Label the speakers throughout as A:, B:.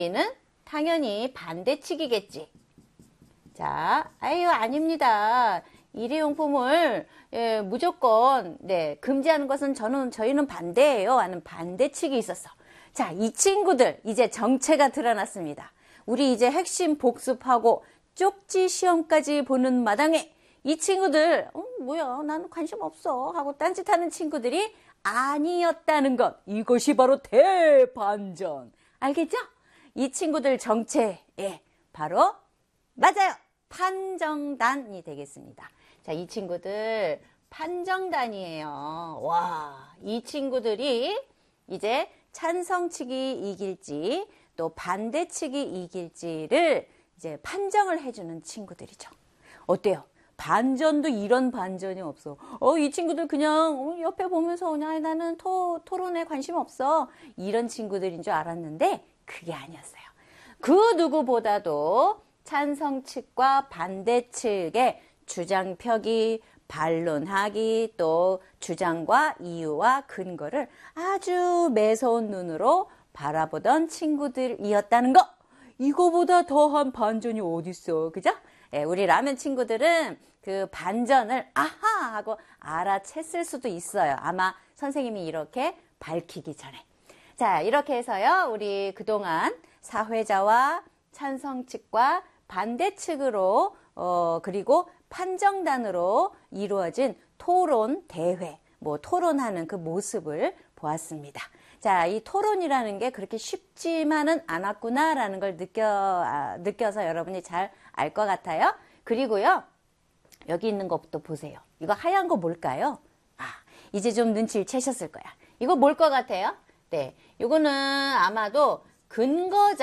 A: 는 당연히 반대측이겠지. 자, 아유, 아닙니다. 일회용품을 무조건 금지하는 것은 저희는 반대예요 하는 반대측이 있었어. 자, 이 친구들 이제 정체가 드러났습니다. 우리 이제 핵심 복습하고 쪽지 시험까지 보는 마당에 이 친구들 뭐야 나는 관심 없어 하고 딴짓하는 친구들이 아니었다는 것. 이것이 바로 대반전. 알겠죠? 이 친구들 정체 바로 맞아요. 판정단이 되겠습니다. 자, 이 친구들 판정단이에요. 와, 이 친구들이 이제 찬성측이 이길지 또 반대측이 이길지를 이제 판정을 해주는 친구들이죠. 어때요? 반전도 이런 반전이 없어. 이 친구들 그냥 옆에 보면서 그냥 나는 토론에 관심 없어. 이런 친구들인 줄 알았는데 그게 아니었어요. 그 누구보다도 찬성 측과 반대 측의 주장 펴기, 반론하기, 또 주장과 이유와 근거를 아주 매서운 눈으로 바라보던 친구들이었다는 거. 이거보다 더한 반전이 어딨어. 그죠? 우리 라면 친구들은 그 반전을 아하 하고 알아챘을 수도 있어요. 아마 선생님이 이렇게 밝히기 전에. 자, 이렇게 해서요. 우리 그동안 사회자와 찬성 측과 반대 측으로 그리고 판정단으로 이루어진 토론 대회, 토론하는 그 모습을 보았습니다. 자, 이 토론이라는 게 그렇게 쉽지만은 않았구나라는 걸 느껴서 여러분이 잘 알 것 같아요. 그리고요, 여기 있는 것부터 보세요. 이거 하얀 거 뭘까요? 이제 좀 눈치를 채셨을 거야. 이거 뭘 것 같아요? 네, 이거는 아마도 근거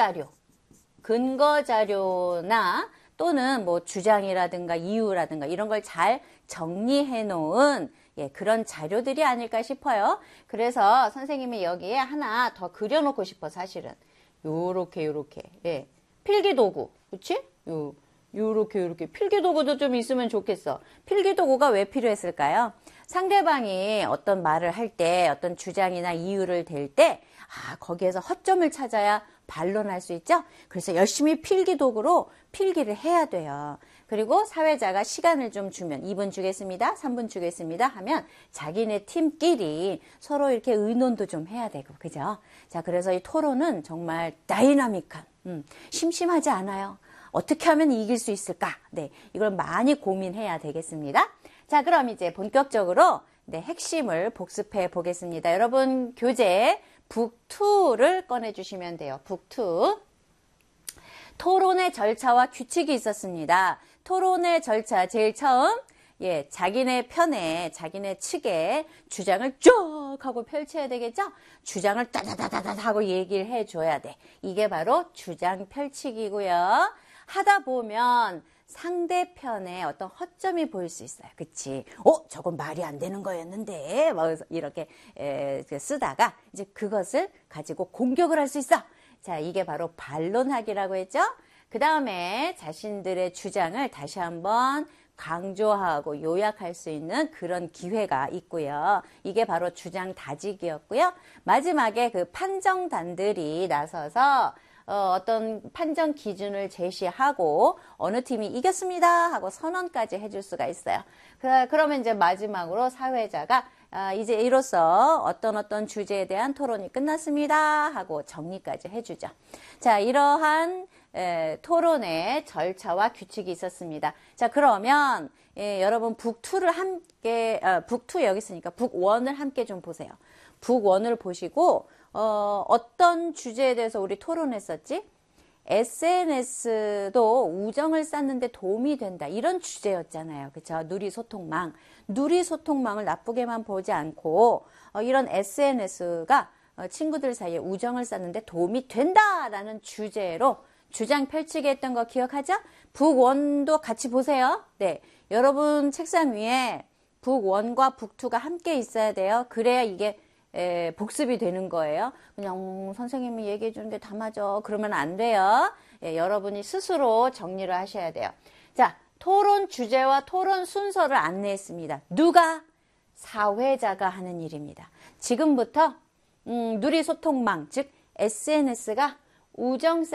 A: 자료나 또는 주장이라든가 이유라든가 이런 걸 잘 정리해 놓은 그런 자료들이 아닐까 싶어요. 그래서 선생님이 여기에 하나 더 그려놓고 싶어, 사실은. 요렇게. 필기도구. 그치? 요렇게. 필기도구도 좀 있으면 좋겠어. 필기도구가 왜 필요했을까요? 상대방이 어떤 말을 할 때, 어떤 주장이나 이유를 댈 때, 거기에서 허점을 찾아야 반론할 수 있죠? 그래서 열심히 필기도구로 필기를 해야 돼요. 그리고 사회자가 시간을 좀 주면 2분 주겠습니다. 3분 주겠습니다. 하면 자기네 팀끼리 서로 이렇게 의논도 좀 해야 되고, 그죠? 자, 그래서 이 토론은 정말 다이나믹한, 심심하지 않아요. 어떻게 하면 이길 수 있을까? 네, 이걸 많이 고민해야 되겠습니다. 자, 그럼 이제 본격적으로 핵심을 복습해 보겠습니다. 여러분, 교재 북2를 꺼내주시면 돼요. 북2. 토론의 절차와 규칙이 있었습니다. 토론의 절차, 제일 처음, 자기네 편에, 자기네 측에 주장을 쭉 하고 펼쳐야 되겠죠? 주장을 따다다다다 하고 얘기를 해줘야 돼. 이게 바로 주장 펼치기고요. 하다 보면 상대편에 어떤 허점이 보일 수 있어요. 그치? 저건 말이 안 되는 거였는데. 이렇게 쓰다가 이제 그것을 가지고 공격을 할 수 있어. 자, 이게 바로 반론하기라고 했죠? 그 다음에 자신들의 주장을 다시 한번 강조하고 요약할 수 있는 그런 기회가 있고요. 이게 바로 주장 다지기였고요. 마지막에 그 판정단들이 나서서 어떤 판정 기준을 제시하고 어느 팀이 이겼습니다 하고 선언까지 해줄 수가 있어요. 그러면 이제 마지막으로 사회자가 이제 이로써 어떤 주제에 대한 토론이 끝났습니다 하고 정리까지 해주죠. 자, 이러한 토론의 절차와 규칙이 있었습니다. 자, 그러면 여러분 북2를 함께 북2 여기 있으니까 북1을 함께 좀 보세요. 북1을 보시고 어떤 주제에 대해서 우리 토론했었지? SNS도 우정을 쌓는데 도움이 된다. 이런 주제였잖아요. 그쵸? 누리소통망. 누리소통망을 나쁘게만 보지 않고 이런 SNS가 친구들 사이에 우정을 쌓는데 도움이 된다라는 주제로 주장 펼치게 했던 거 기억하죠? 북1도 같이 보세요. 네, 여러분 책상 위에 북1과 북2가 함께 있어야 돼요. 그래야 이게 복습이 되는 거예요. 그냥 선생님이 얘기해 주는데 다 맞아. 그러면 안 돼요. 여러분이 스스로 정리를 하셔야 돼요. 자, 토론 주제와 토론 순서를 안내했습니다. 누가? 사회자가 하는 일입니다. 지금부터 누리소통망, 즉 SNS가 우정